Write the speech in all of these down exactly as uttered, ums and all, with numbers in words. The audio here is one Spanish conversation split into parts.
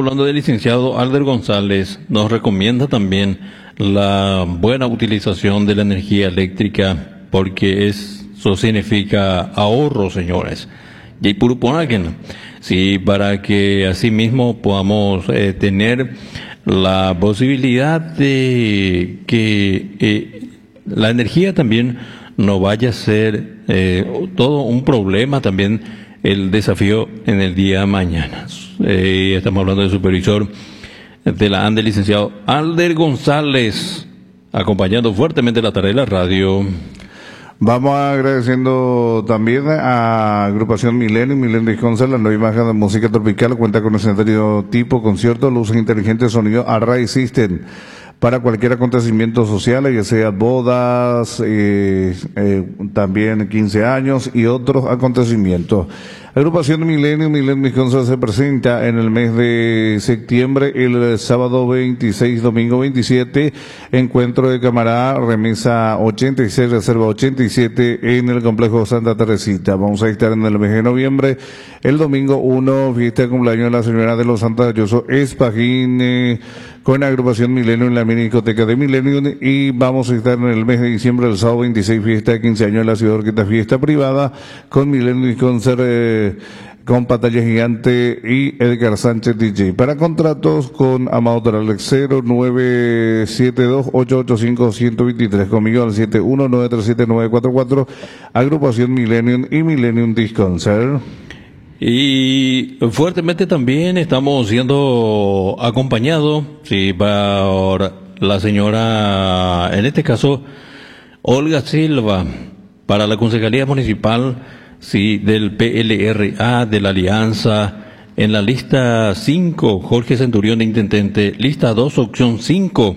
hablando del licenciado Alder González, nos recomienda también la buena utilización de la energía eléctrica, porque eso significa ahorro, señores. Y Puruponaken, sí, para que asimismo podamos eh, tener la posibilidad de que eh, la energía también no vaya a ser eh, todo un problema también el desafío en el día de mañana. Eh, estamos hablando del supervisor de la ANDE, licenciado Alder González, acompañando fuertemente la tarde de la radio. Vamos agradeciendo también a Agrupación Milenio, Milenio Disconcert, la nueva imagen de música tropical, cuenta con escenario tipo concierto, luces inteligentes, sonido Array System, para cualquier acontecimiento social, ya sea bodas, eh, eh, también quince años y otros acontecimientos. Agrupación Milenio, Milenio Disconcert se presenta en el mes de septiembre, el sábado veintiséis, domingo veintisiete, encuentro de camarada, remesa ochenta y seis, reserva ochenta y siete en el complejo Santa Teresita. Vamos a estar en el mes de noviembre, el domingo uno, fiesta de cumpleaños de la señora de los Santos Ayuso Espajín, eh, con Agrupación Milenio en la mini discoteca de Milenio, y vamos a estar en el mes de diciembre, el sábado veintiséis, fiesta de quince años en la ciudad de Orqueta, fiesta privada con Milenio Disconcert, eh, con pantalla gigante y Edgar Sánchez D J. Para contratos con Amado Torales, cero nueve siete dos, ocho ocho cinco, uno dos tres, conmigo al siete uno nueve tres siete nueve cuatro cuatro, Agrupación Millennium y Millennium Disconcert. Y fuertemente también estamos siendo acompañados, sí, por la señora, en este caso, Olga Silva, para la Concejalía Municipal, sí, del P L R A, de la Alianza, en la lista cinco, Jorge Centurión de Intendente, lista dos, opción cinco,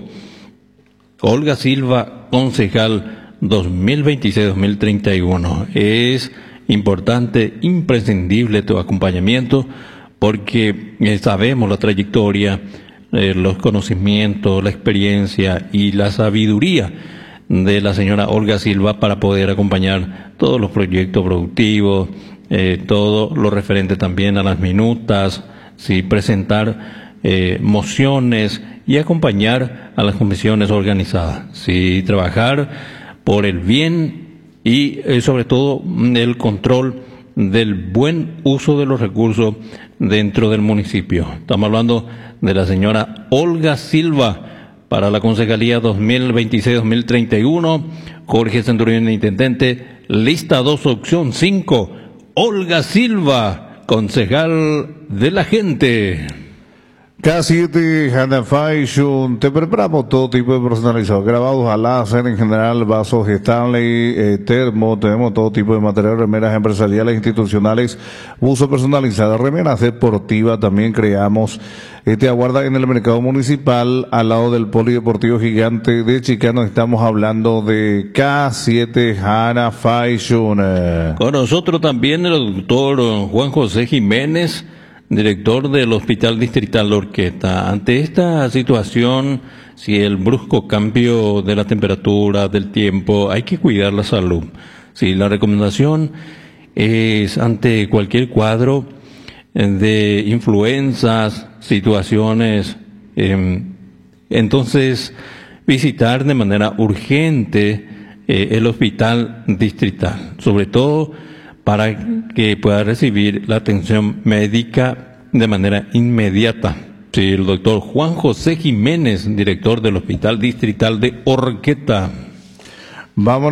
Olga Silva, concejal dos mil veintiséis a dos mil treinta y uno. Es importante, imprescindible tu acompañamiento, porque eh, sabemos la trayectoria, eh, los conocimientos, la experiencia y la sabiduría de la señora Olga Silva para poder acompañar todos los proyectos productivos, eh, todo lo referente también a las minutas, sí, presentar eh, mociones y acompañar a las comisiones organizadas, sí, trabajar por el bien y eh, sobre todo el control del buen uso de los recursos dentro del municipio. Estamos hablando de la señora Olga Silva para la Concejalía dos mil veintiséis a dos mil treinta y uno, Jorge Centurión, Intendente, lista dos, opción cinco, Olga Silva, concejal de la gente. K siete Hana Fashion, te preparamos todo tipo de personalizados, grabados a láser en general, vasos Stanley, eh, termo, tenemos todo tipo de material, remeras empresariales, institucionales, uso personalizado, remeras deportivas, también creamos. Eh, te aguarda en el mercado municipal, al lado del polideportivo gigante de Chicano. Estamos hablando de K siete Hana Fashion. Con nosotros también el doctor Juan José Jiménez, director del Hospital Distrital de Orqueta. Ante esta situación, si el brusco cambio de la temperatura, del tiempo, hay que cuidar la salud. Si la recomendación es ante cualquier cuadro de influencias, situaciones, eh, entonces visitar de manera urgente eh, el Hospital Distrital, sobre todo para que pueda recibir la atención médica de manera inmediata. Sí, el doctor Juan José Jiménez, director del Hospital Distrital de Orqueta. Vamos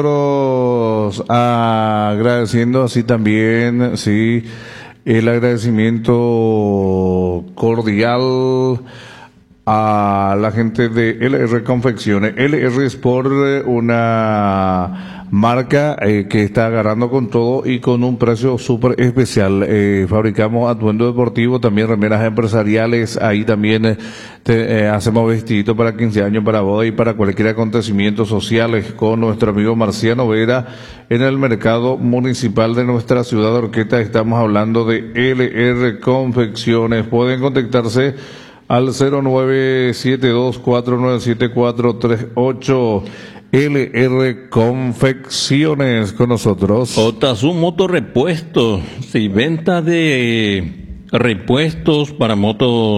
nosotros agradeciendo así también, sí, el agradecimiento cordial a la gente de L R Confecciones. L R Sport, una marca eh, que está agarrando con todo y con un precio súper especial. Eh, fabricamos atuendo deportivo, también remeras empresariales, ahí también eh, te, eh, hacemos vestiditos para quince años, para boda y para cualquier acontecimiento sociales con nuestro amigo Marciano Vera en el mercado municipal de nuestra ciudad de Orqueta. Estamos hablando de L R Confecciones. Pueden contactarse al cero nueve siete dos, cuatro nueve siete, cuatro tres ocho. L R Confecciones con nosotros. Otazu Motorrepuestos, sí, venta de repuestos para motos